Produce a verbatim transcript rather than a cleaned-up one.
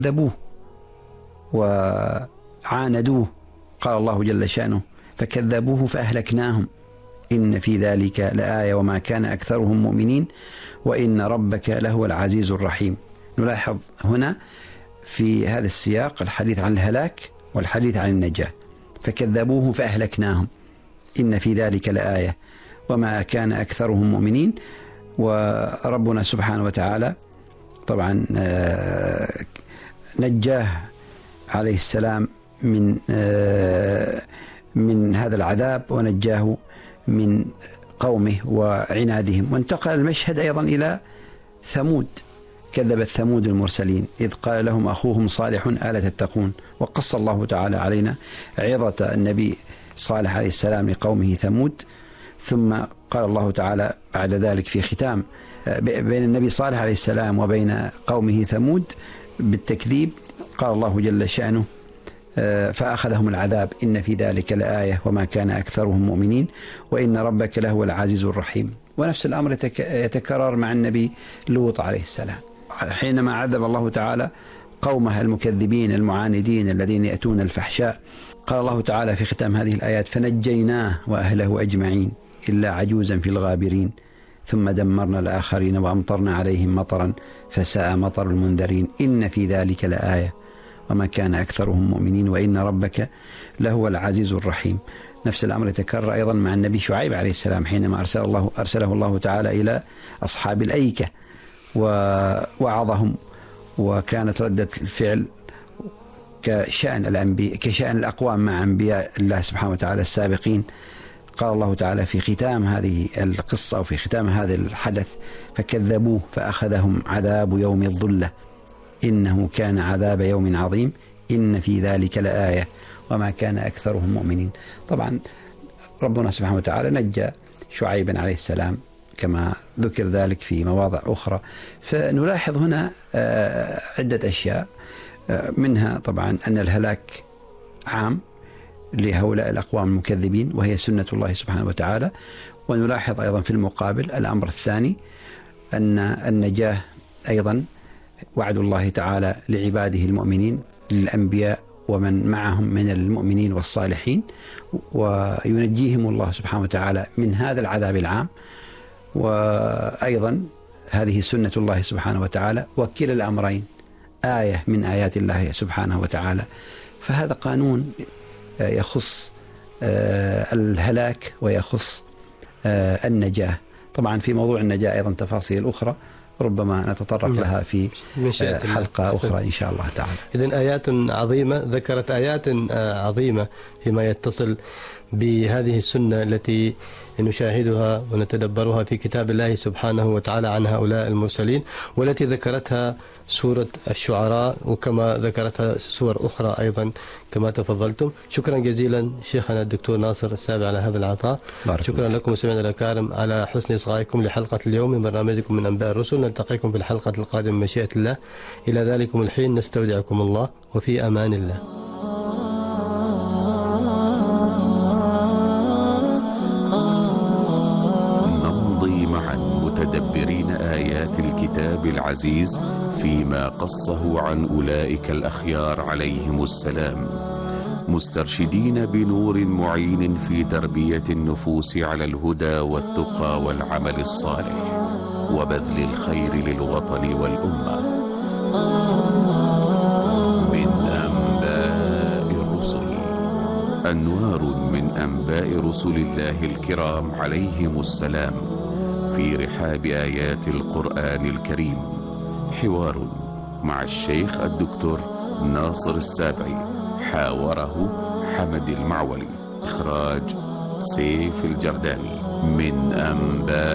كذبوه وعاندوه. قال الله جل شأنه: فكذبوه فأهلكناهم إن في ذلك لآية وما كان أكثرهم مؤمنين وإن ربك لهو العزيز الرحيم. نلاحظ هنا في هذا السياق الحديث عن الهلاك والحديث عن النجاة. فكذبوه فأهلكناهم إن في ذلك لآية وما كان أكثرهم مؤمنين. وربنا سبحانه وتعالى طبعا نجاه عليه السلام من من هذا العذاب ونجاه من قومه وعنادهم. وانتقل المشهد أيضا إلى ثمود. كذبت ثمود المرسلين إذ قال لهم أخوهم صالح ألا تتقون. وقص الله تعالى علينا عظة النبي صالح عليه السلام لقومه ثمود. ثم قال الله تعالى بعد ذلك في ختام بين النبي صالح عليه السلام وبين قومه ثمود بالتكذيب، قال الله جل شأنه: فأخذهم العذاب إن في ذلك لآية وما كان أكثرهم مؤمنين وإن ربك لهو العزيز الرحيم. ونفس الأمر يتكرر مع النبي لوط عليه السلام حينما عذب الله تعالى قومه المكذبين المعاندين الذين يأتون الفحشاء. قال الله تعالى في ختام هذه الآيات: فنجيناه وأهله أجمعين إلا عجوزا في الغابرين ثم دمرنا الآخرين وأمطرنا عليهم مطرا فساء مطر المنذرين إن في ذلك لآية وما كان أكثرهم مؤمنين وإن ربك لهو العزيز الرحيم. نفس الأمر يتكرر أيضا مع النبي شعيب عليه السلام حينما أرسل الله أرسله الله تعالى إلى أصحاب الأيكة ووعظهم، وكانت ردة الفعل كشأن الأنبياء كشأن الأقوام مع أنبياء الله سبحانه وتعالى السابقين. قال الله تعالى في ختام هذه القصة وفي ختام هذا الحدث: فكذبوه فأخذهم عذاب يوم الظلة إنه كان عذاب يوم عظيم إن في ذلك لآية وما كان أكثرهم مؤمنين. طبعا ربنا سبحانه وتعالى نجى شعيبا عليه السلام كما ذكر ذلك في مواضع أخرى. فنلاحظ هنا عدة أشياء، منها طبعا أن الهلاك عام لهؤلاء الأقوام المكذبين وهي سنة الله سبحانه وتعالى. ونلاحظ أيضا في المقابل الأمر الثاني أن النجاة أيضا وعد الله تعالى لعباده المؤمنين للأنبياء ومن معهم من المؤمنين والصالحين، وينجيهم الله سبحانه وتعالى من هذا العذاب العام. وأيضا هذه سنة الله سبحانه وتعالى، وكلا الأمرين آية من آيات الله سبحانه وتعالى. فهذا قانون يخص الهلاك ويخص النجاة. طبعا في موضوع النجاة أيضا تفاصيل أخرى ربما نتطرق لها في حلقة أخرى إن شاء الله تعالى. إذن آيات عظيمة، ذكرت آيات عظيمة فيما يتصل بهذه السنة التي نشاهدها ونتدبرها في كتاب الله سبحانه وتعالى عن هؤلاء المرسلين، والتي ذكرتها سورة الشعراء وكما ذكرتها سور أخرى أيضا كما تفضلتم. شكرا جزيلا شيخنا الدكتور ناصر السابع على هذا العطاء. شكرا لكم سمعنا الأكارم على حسن إصغائكم لحلقة اليوم من برنامجكم من أنباء الرسل. نلتقيكم في الحلقة القادمة مشيئة الله. إلى ذلكم الحين نستودعكم الله وفي أمان الله. متدبرين آيات الكتاب العزيز فيما قصه عن أولئك الأخيار عليهم السلام، مسترشدين بنور معين في تربية النفوس على الهدى والتقى والعمل الصالح وبذل الخير للوطن والأمة. من أنباء الرسل، أنوار من أنباء رسل الله الكرام عليهم السلام في رحاب آيات القرآن الكريم. حوار مع الشيخ الدكتور ناصر السابعي، حاوره حمد المعولي، إخراج سيف الجرداني. من أنباء